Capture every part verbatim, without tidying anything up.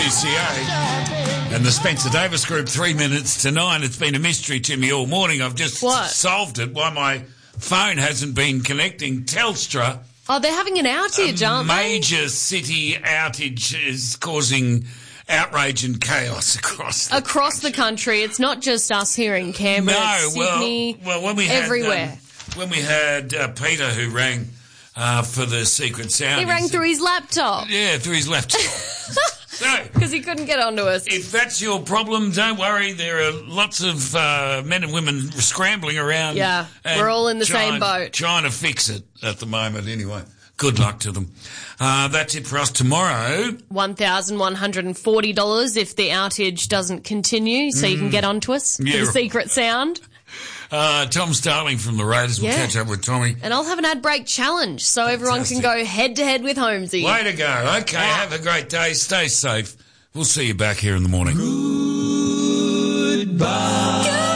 two C A. And the Spencer Davis Group, three minutes to nine. It's been a mystery to me all morning. I've just what? solved it. Why my phone hasn't been connecting. Telstra. Oh, they're having an outage, a aren't they? Major city outage is causing outrage and chaos across the across country. the country. It's not just us here in Canberra. No, it's Sydney, well, well, when we had, everywhere. Um, when we had uh, Peter who rang uh, for the secret sound, he rang said, through his laptop. Yeah, through his laptop. So, because he couldn't get onto us. If that's your problem, don't worry. There are lots of uh, men and women scrambling around. Yeah, we're all in the trying, same boat. Trying to fix it at the moment anyway. Good luck to them. Uh, that's it for us tomorrow. one thousand one hundred forty dollars if the outage doesn't continue, so mm. you can get onto us yeah. for the secret sound. Uh, Tom Starling from the Raiders will yeah. catch up with Tommy. And I'll have an ad break challenge so Fantastic. Everyone can go head-to-head with Holmesy. Way to go. Okay, yeah. Have a great day. Stay safe. We'll see you back here in the morning. Goodbye.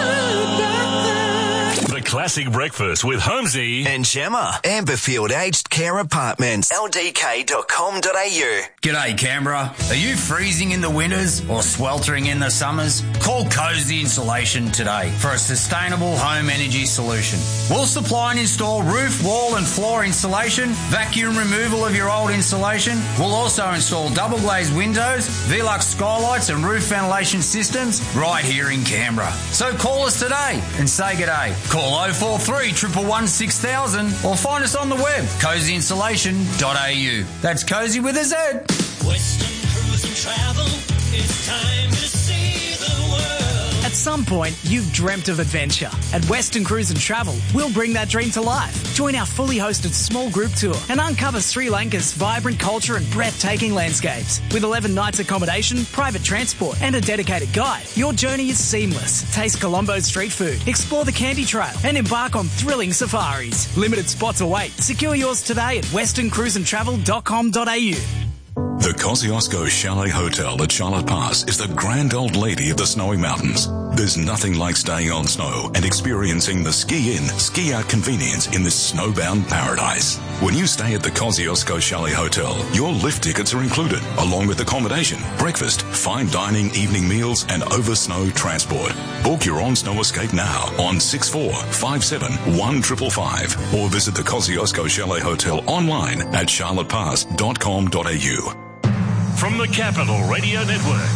The Classic Breakfast with Holmesy and Gemma. Amberfield Aged Care Apartments. L D K dot com dot A U. G'day, Canberra. Are you freezing in the winters or sweltering in the summers? Call Cozy Insulation today for a sustainable home energy solution. We'll supply and install roof, wall and floor insulation, vacuum removal of your old insulation. We'll also install double glazed windows, Velux skylights and roof ventilation systems right here in Canberra. So call us today and say g'day. Call oh four three, one one one, six thousand or find us on the web, cozy insulation dot A U. That's Cozy with a Z. Western Cruise and Travel, it's time to see the world. At some point, you've dreamt of adventure. At Western Cruise and Travel, we'll bring that dream to life. Join our fully hosted small group tour and uncover Sri Lanka's vibrant culture and breathtaking landscapes. With eleven nights accommodation, private transport and a dedicated guide, your journey is seamless. Taste Colombo's street food, explore the Candy Trail and embark on thrilling safaris. Limited spots await. Secure yours today at western cruise and travel dot com dot A U. The Kosciuszko Chalet Hotel at Charlotte Pass is the grand old lady of the snowy mountains. There's nothing like staying on snow and experiencing the ski-in, ski-out convenience in this snowbound paradise. When you stay at the Kosciuszko Chalet Hotel, your lift tickets are included, along with accommodation, breakfast, fine dining, evening meals, and over-snow transport. Book your own snow escape now on six four five seven, one five five five or visit the Kosciuszko Chalet Hotel online at charlotte pass dot com dot A U. From the Capital Radio Network,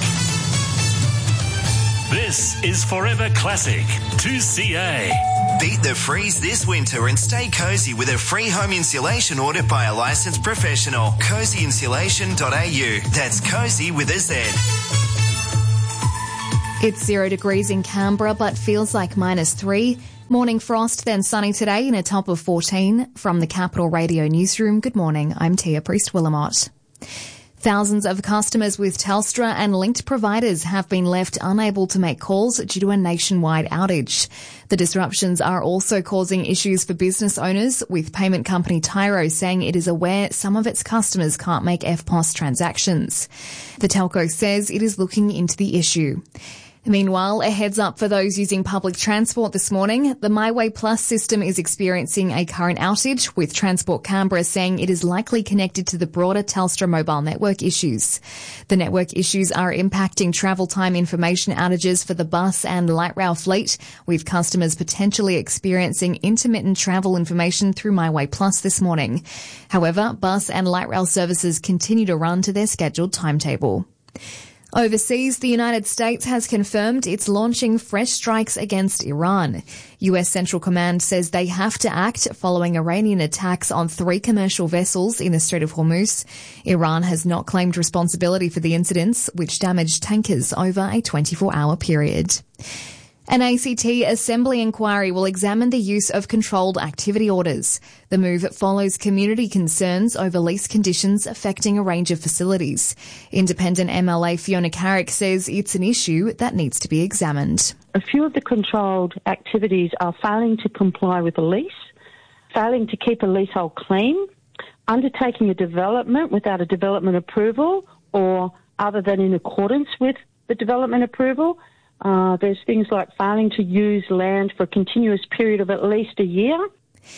this is Forever Classic two C A. Beat the freeze this winter and stay cozy with a free home insulation order by a licensed professional. cozy insulation dot A U. That's cozy with a Z. It's zero degrees in Canberra, but feels like minus three. Morning frost, then sunny today in a top of fourteen. From the Capital Radio Newsroom, good morning. I'm Tia Priest-Willamot. Thousands of customers with Telstra and linked providers have been left unable to make calls due to a nationwide outage. The disruptions are also causing issues for business owners, with payment company Tyro saying it is aware some of its customers can't make F P O S transactions. The telco says it is looking into the issue. Meanwhile, a heads up for those using public transport this morning. The MyWay Plus system is experiencing a current outage, with Transport Canberra saying it is likely connected to the broader Telstra mobile network issues. The network issues are impacting travel time information outages for the bus and light rail fleet, with customers potentially experiencing intermittent travel information through MyWay Plus this morning. However, bus and light rail services continue to run to their scheduled timetable. Overseas, the United States has confirmed it's launching fresh strikes against Iran. U S Central Command says they have to act following Iranian attacks on three commercial vessels in the Strait of Hormuz. Iran has not claimed responsibility for the incidents, which damaged tankers over a twenty-four hour period. An A C T Assembly inquiry will examine the use of controlled activity orders. The move follows community concerns over lease conditions affecting a range of facilities. Independent M L A Fiona Carrick says it's an issue that needs to be examined. A few of the controlled activities are failing to comply with a lease, failing to keep a leasehold clean, undertaking a development without a development approval or other than in accordance with the development approval. Uh, there's things like failing to use land for a continuous period of at least a year.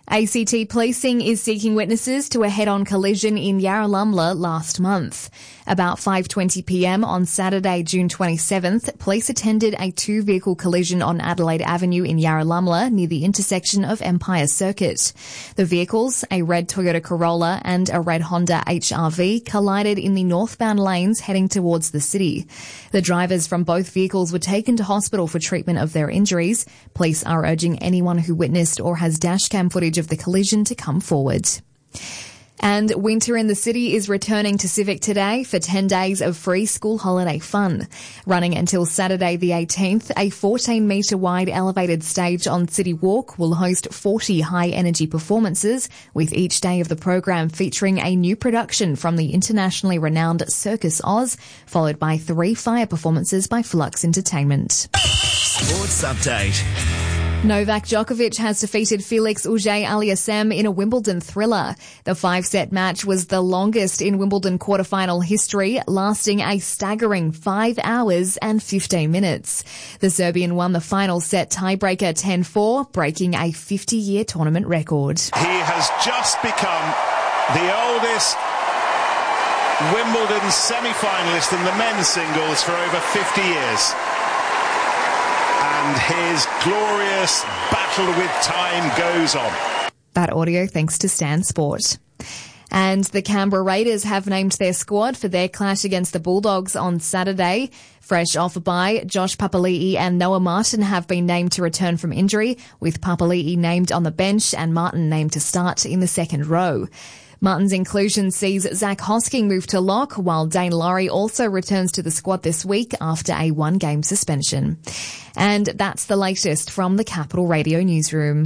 A C T Policing is seeking witnesses to a head-on collision in Yarralumla last month. About five twenty p m on Saturday, June twenty-seventh, police attended a two-vehicle collision on Adelaide Avenue in Yarralumla near the intersection of Empire Circuit. The vehicles, a red Toyota Corolla and a red Honda H R V, collided in the northbound lanes heading towards the city. The drivers from both vehicles were taken to hospital for treatment of their injuries. Police are urging anyone who witnessed or has dashcam footage of the collision to come forward. And winter in the city is returning to Civic today for ten days of free school holiday fun. Running until Saturday the eighteenth, a fourteen metre wide elevated stage on City Walk will host forty high energy performances, with each day of the program featuring a new production from the internationally renowned Circus Oz, followed by three fire performances by Flux Entertainment. Sports update. Novak Djokovic has defeated Felix Auger-Aliassime in a Wimbledon thriller. The five-set match was the longest in Wimbledon quarterfinal history, lasting a staggering five hours and fifteen minutes. The Serbian won the final set tiebreaker ten four, breaking a fifty-year tournament record. He has just become the oldest Wimbledon semi-finalist in the men's singles for over fifty years. And his glorious battle with time goes on. That audio thanks to Stan Sport. And the Canberra Raiders have named their squad for their clash against the Bulldogs on Saturday. Fresh off a bye, Josh Papali'i and Noah Martin have been named to return from injury, with Papali'i named on the bench and Martin named to start in the second row. Martin's inclusion sees Zach Hosking move to lock, while Dane Laurie also returns to the squad this week after a one-game suspension. And that's the latest from the Capital Radio newsroom.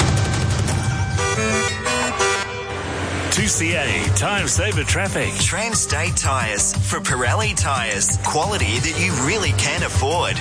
two C A Time Saver Traffic. Trans-State Tyres for Pirelli tyres. Quality that you really can afford.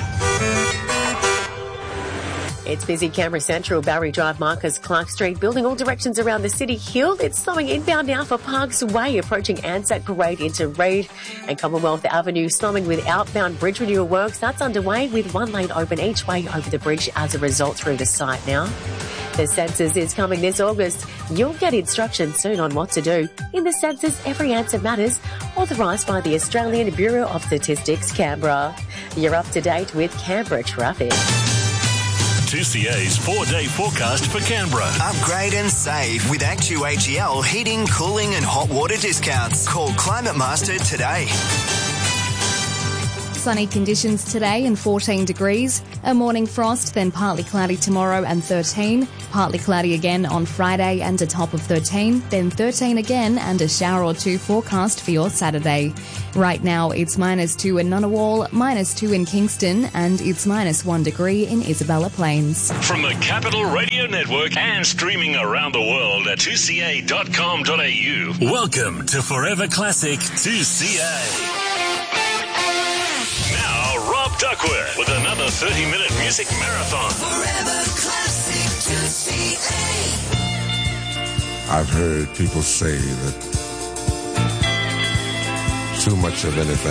It's busy Canberra Central, Barry Drive, Marcus, Clark Street, building all directions around the City Hill. It's slowing inbound now for Parks Way, approaching Anzac Parade into Reid, and Commonwealth Avenue slowing with outbound bridge renewal works. That's underway with one lane open each way over the bridge as a result through the site now. The census is coming this August. You'll get instructions soon on what to do. In the census, every answer matters, authorised by the Australian Bureau of Statistics, Canberra. You're up to date with Canberra traffic. two C A's four-day forecast for Canberra. Upgrade and save with Actu H E L heating, cooling and hot water discounts. Call Climate Master today. Sunny conditions today and fourteen degrees. A morning frost, then partly cloudy tomorrow and thirteen. Partly cloudy again on Friday and a top of thirteen. Then thirteen again and a shower or two forecast for your Saturday. Right now it's minus two in Ngunnawal, minus two in Kingston, and it's minus one degree in Isabella Plains. From the Capital Radio Network and streaming around the world at two c a dot com dot a u. Welcome to Forever Classic two C A. Rob Duckworth with another thirty-minute music marathon. Forever Classic two C I've heard people say that too much of anything